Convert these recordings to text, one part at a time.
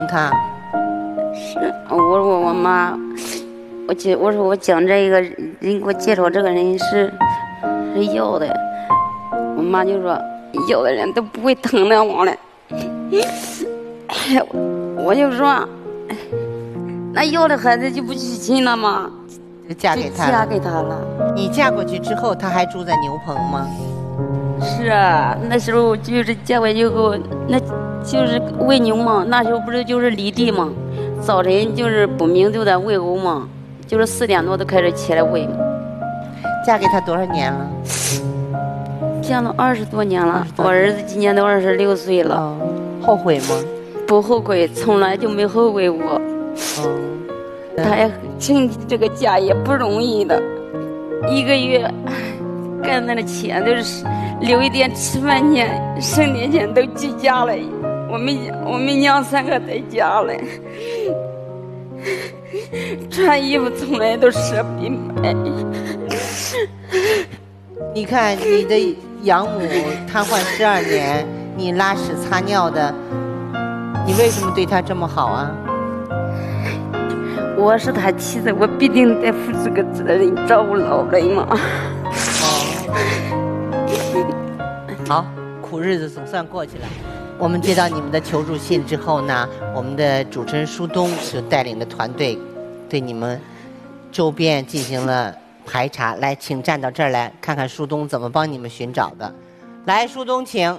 你看， 是，我说我妈，我说我讲这个人给我介绍这个人是要的，我妈就说要的人都不会疼的我嘞。我就说，那要的孩子就不娶亲了吗？ 就嫁给他了。 嫁给他了。 你嫁过去之后，他还住在牛棚吗？ 是啊，那时候就是嫁过去以后，那就是喂牛嘛。那时候不是就是犁地嘛，早晨就是不明就得喂牛嘛，就是4点多都开始起来喂。 嫁给他多少年了？ 嫁了20多年了，我儿子今年都26岁了。 哦，后悔吗？ 不后悔，从来就没后悔过。 哦， 他也挣这个家也不容易的，一个月干那的钱都是留一点吃饭钱，剩点钱都居家了。我们娘3个在家了，穿衣服从来都舍不得买。 你看你的养母瘫痪12年，你拉屎擦尿的，你为什么对她这么好啊？ 我是他妻子，我必定得负这个责任，照顾老人嘛。 好，苦日子总算过去了。我们接到你们的求助信之后呢，我们的主持人舒东就带领着团队，对你们周边进行了排查。来，请站到这儿来，看看舒东怎么帮你们寻找的。来，舒东，请。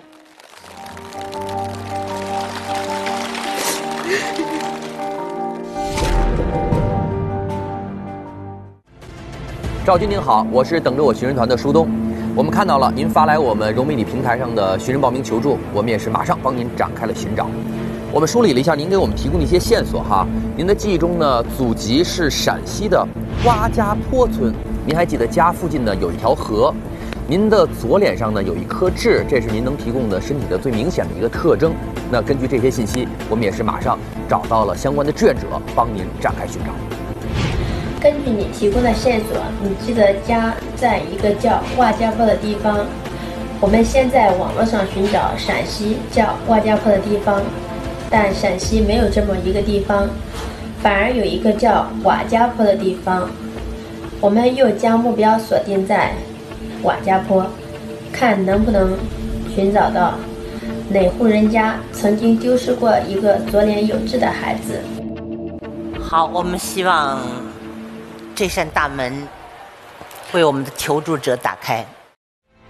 赵军您好，我是等着我寻人团的舒东。我们看到了您发来我们融媒体平台上的寻人报名求助，我们也是马上帮您展开了寻找。我们梳理了一下您给我们提供的一些线索哈，您的记忆中呢，祖籍是陕西的瓜家坡村，您还记得家附近呢有一条河，您的左脸上呢有一颗痣，这是您能提供的身体的最明显的一个特征。那根据这些信息，我们也是马上找到了相关的志愿者，帮您展开寻找。 根据你提供的线索，你记得家在一个叫瓦家坡的地方。我们先在网络上寻找陕西叫瓦家坡的地方，但陕西没有这么一个地方，反而有一个叫瓦家坡的地方。我们又将目标锁定在瓦家坡，看能不能寻找到哪户人家曾经丢失过一个左脸有痣的孩子。 好，我们希望这扇大门为我们的求助者打开。